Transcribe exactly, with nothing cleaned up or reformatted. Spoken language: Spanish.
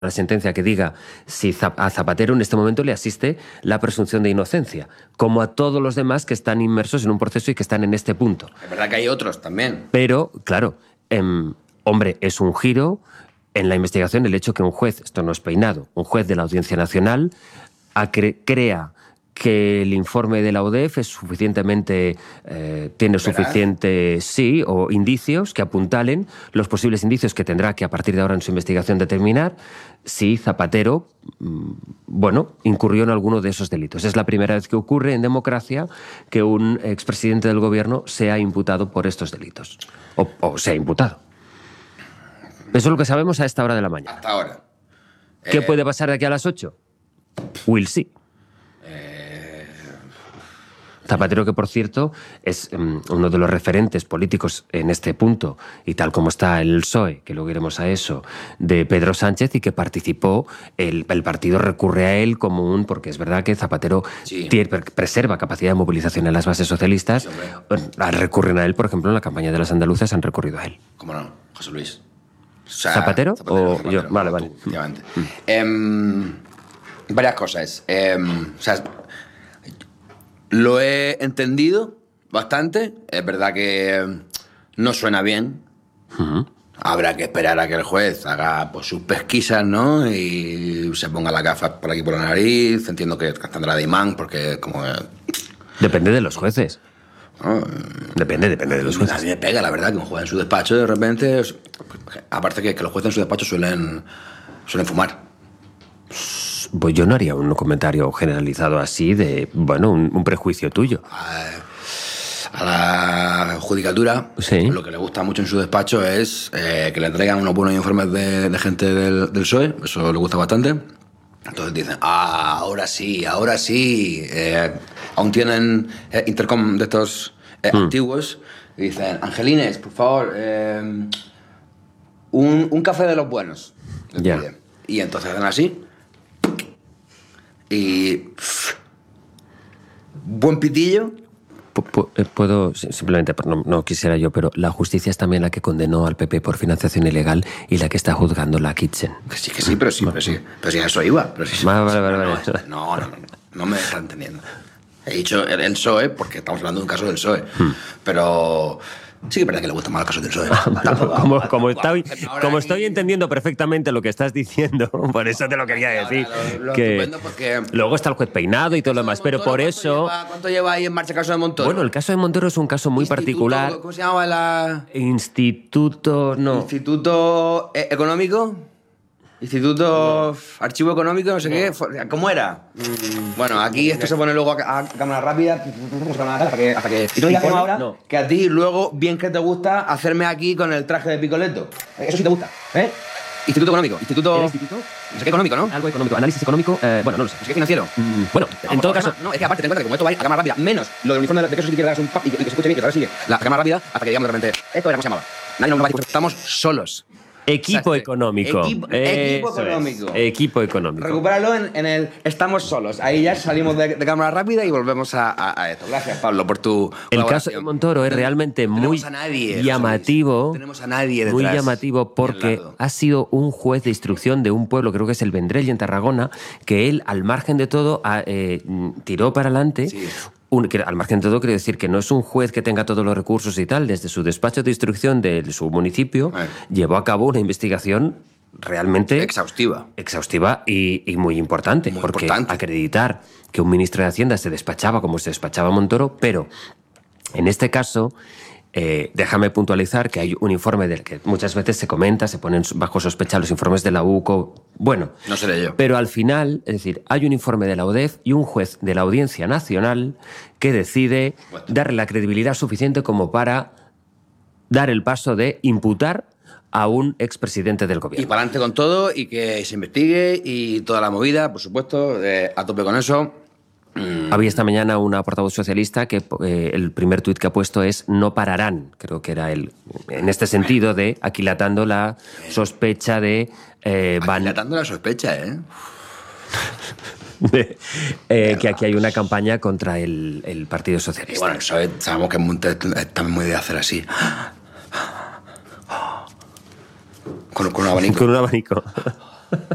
una sentencia que diga si a Zapatero en este momento le asiste la presunción de inocencia, como a todos los demás que están inmersos en un proceso y que están en este punto. Es verdad que hay otros también. Pero, claro, eh, hombre, es un giro en la investigación el hecho que un juez, esto no es peinado, un juez de la Audiencia Nacional cre crea que el informe de la U D E F es suficientemente, eh, tiene ¿Verdad? suficientes, sí, o indicios que apuntalen los posibles indicios que tendrá que a partir de ahora en su investigación determinar si Zapatero, bueno, incurrió en alguno de esos delitos. Es la primera vez que ocurre en democracia que un expresidente del gobierno sea imputado por estos delitos, o, o sea imputado. Eso es lo que sabemos a esta hora de la mañana. Hasta ahora. ¿Qué Eh, puede pasar de aquí a las ocho? We'll see. Zapatero, que por cierto es um, uno de los referentes políticos en este punto, y tal como está el P S O E, que luego iremos a eso, de Pedro Sánchez, y que participó, el, el partido recurre a él como un, porque es verdad que Zapatero sí. tiene, preserva capacidad de movilización en las bases socialistas, sí, recurren a él, por ejemplo, en la campaña de las andaluzas han recurrido a él. ¿Cómo no? José Luis. O sea, ¿Zapatero? Zapatero, o Zapatero, yo, vale, tú, vale. Efectivamente. Mm. Eh, varias cosas. Eh, o sea, lo he entendido bastante. Es verdad que no suena bien. Uh-huh. Habrá que esperar a que el juez haga pues, sus pesquisas, ¿no? Y se ponga las gafas por aquí por la nariz. Entiendo que tendrá de imán, porque como... Eh, depende de los jueces. ¿no? Depende, depende de los jueces. A mí me pega, la verdad, que un juez en su despacho de repente... Aparte que, que los jueces en su despacho suelen, suelen fumar. Pues yo no haría un comentario generalizado así de, bueno, un, un prejuicio tuyo. A, a la judicatura, sí, lo que le gusta mucho en su despacho es eh, que le traigan unos buenos informes de, de gente del, del P S O E, eso le gusta bastante. Entonces dicen, ah, ahora sí, ahora sí. Eh, aún tienen eh, intercom de estos eh, mm. antiguos. Y dicen, Angelines, por favor, eh, un, un café de los buenos. Ya. Yeah. Y entonces hacen así. Y pff, buen pitillo. Puedo, simplemente, no, no quisiera yo, pero la justicia es también la que condenó al P P por financiación ilegal y la que está juzgando la Kitchen. Que sí, que sí, pero sí, pero sí. Pero sí, a eso iba. Pero sí, vale, vale, vale, no, vale. No, no, no, no, no me está entendiendo. He dicho el, el P S O E porque estamos hablando de un caso del P S O E. Hmm. Pero... sí que es verdad que le gusta más el caso del P S O E. como, como, estoy, como estoy entendiendo perfectamente lo que estás diciendo, por eso te lo quería decir. Lo, lo que porque luego está el juez Peinado y todo lo demás, pero por eso... Lleva, ¿cuánto lleva ahí en marcha el caso de Montoro? Bueno, el caso de Montoro es un caso muy Instituto, particular. ¿Cómo se llamaba la...? Instituto... no. Instituto Económico... Instituto no. Archivo Económico, no sé no. qué. ¿Cómo era? Mm. Bueno, aquí esto se pone luego a, a cámara rápida. Hasta que, hasta que, y tú digas ahora no. que a ti luego, bien que te gusta hacerme aquí con el traje de Picoleto. Eso sí te gusta, ¿eh? Instituto Económico. Instituto... instituto? No sé qué económico, ¿no? Algo económico. Análisis económico... Eh, bueno, no lo sé. No sé qué financiero. Mm, bueno, en todo caso... No, es que aparte ten en cuenta que como esto va a ir a cámara rápida, menos lo del uniforme de que eso sí que un pap y, y que se escuche bien, que ahora sigue la cámara rápida, hasta que digamos de repente... Esto era como se llamaba. Nadie nos va a decir, estamos solos. Equipo económico. Equipo, equipo económico. Es. Equipo económico. Recupéralo en, en el estamos solos. Ahí ya salimos de, de cámara rápida y volvemos a, a, a esto. Gracias, Pablo, por tu El caso de Montoro es realmente no muy nadie, llamativo. No tenemos a nadie detrás. Muy llamativo porque ha sido un juez de instrucción de un pueblo, creo que es el Vendrell en Tarragona, que él, al margen de todo, eh, tiró para adelante. Sí. Un, que al margen de todo quiere decir que no es un juez que tenga todos los recursos y tal, desde su despacho de instrucción de su municipio, eh. llevó a cabo una investigación realmente... exhaustiva. Exhaustiva y, y muy importante, muy porque importante. acreditar que un ministro de Hacienda se despachaba como se despachaba Montoro, pero en este caso... Eh, déjame puntualizar que hay un informe del que muchas veces se comenta, se ponen bajo sospecha los informes de la U C O, bueno, no seré yo. Pero al final, es decir, hay un informe de la U D E F y un juez de la Audiencia Nacional que decide bueno. darle la credibilidad suficiente como para dar el paso de imputar a un expresidente del gobierno. Y para adelante con todo y que se investigue y toda la movida, por supuesto, eh, a tope con eso. Mm. Había esta mañana una portavoz socialista que eh, el primer tuit que ha puesto es no pararán, creo que era él, en este sentido de aquilatando la sospecha de... Eh, van... Aquilatando la sospecha, ¿eh? de, eh que aquí hay una campaña contra el, el Partido Socialista. Y bueno, eso es, sabemos que está muy de hacer así. Con, con un abanico. Con un abanico.